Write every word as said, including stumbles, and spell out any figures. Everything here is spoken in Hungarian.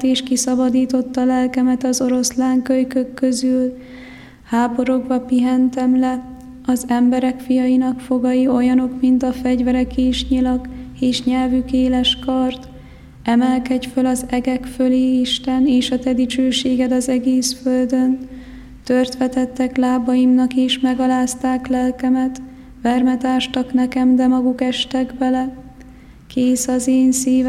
és kiszabadította lelkemet az oroszlán kölykök közül. Háborogva pihentem le, az emberek fiainak fogai olyanok, mint a fegyverek és nyilak, és nyelvük éles kard. Emelkedj föl az egek fölé, Isten, és a te dicsőséged az egész földön. Tört vetettek lábaimnak, és megalázták lelkemet, vermet ástak nekem, de maguk estek bele. Kész az én szívem